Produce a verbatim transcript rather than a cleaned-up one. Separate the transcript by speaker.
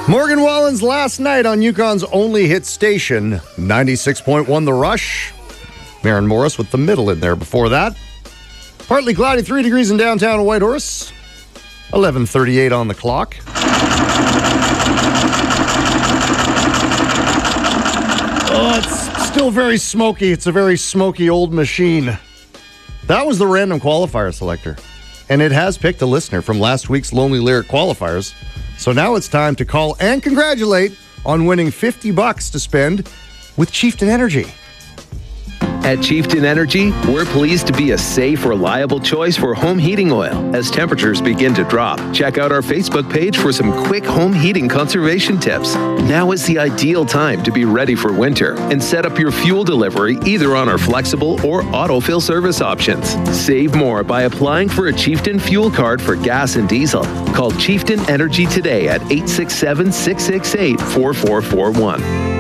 Speaker 1: Morgan Wallen's last night on Yukon's only hit station, ninety-six point one The Rush. Maren Morris with the middle in there before that. Partly cloudy, three degrees in downtown Whitehorse. eleven thirty-eight on the clock. Oh, it's still very smoky. It's a very smoky old machine. That was the random qualifier selector. And it has picked a listener from last week's Lonely Lyric qualifiers. So now it's time to call and congratulate on winning fifty bucks to spend with Chieftain Energy.
Speaker 2: At Chieftain Energy, we're pleased to be a safe, reliable choice for home heating oil as temperatures begin to drop. Check out our Facebook page for some quick home heating conservation tips. Now is the ideal time to be ready for winter and set up your fuel delivery either on our flexible or autofill service options. Save more by applying for a Chieftain fuel card for gas and diesel. Call Chieftain Energy today at eight six seven, six six eight, four four four one.